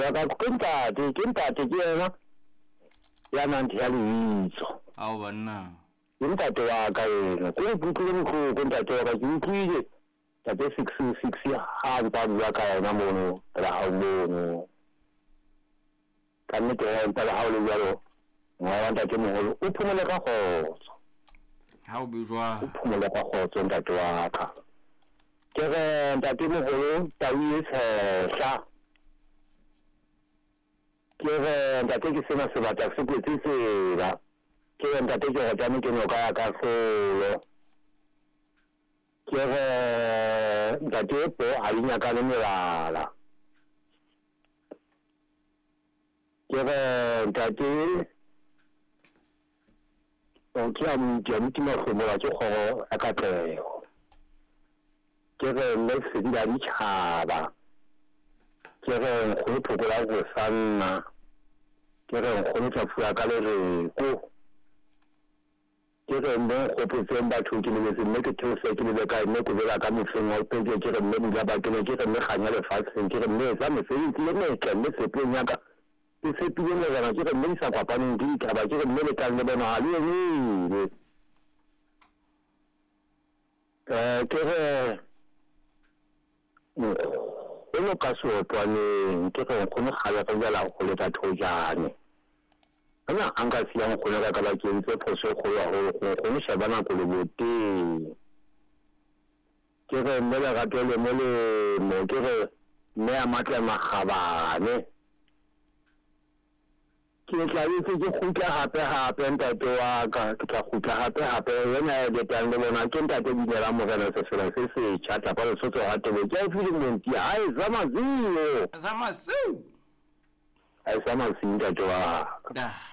Kentate ke yena ya nang ya leitso a o banna ntate wa ka ena ko butlile mokgo ntate wa ka ke utlwile tate 666 ha ba bua ka yena mono la ha mono ka nnete ya ntse la ha o le jalo ngwana ntate moholo o phomole ka kgotso ha o bua o phomole ka kgotso ntate wa ka ke re ntate moholo tawi sehla ke re ntate ke sena sebata se kwetse sela ke re ntate ke go tšame ke noka ya ka selo ke re ntate po a di nyaka le melala ke re ntate ke a motima ke kgoro a katlego ke re mme sedi la ditšhaba ke re nkgolo phokola go sanna ke re nkgolo tlafua ka lereko ke re mme nkgopotseng batho ke lebetse mme ke theose ke lebe kae mme ko bela ka mofeng wa peke ke re mme dila bakene ke re mme kganya lefatsheng ke re mme etsa mesebetsi le metle mme sepeng yaka ke sepile merena ke re mme di sa kwapaneng ke ditaba ke re mme le kang le bona ga le emile ke re eno ka seotwaneng ke re nkgone kgale go jala go le ka thojane ana a nka siang go le ka ba kentse phoso go ya go sheba nako le boteng ke re mme le gato le mo le mo ke re mme a matla magabane ke tla itse ke gutla gape ntate wa ka ke tla gutla gape yena ya letang le bona ke ntate dinela morena se fela se se chata pa le sotso ga tebe ke file monti ai zama zio zama su ai zama singa ntate wa da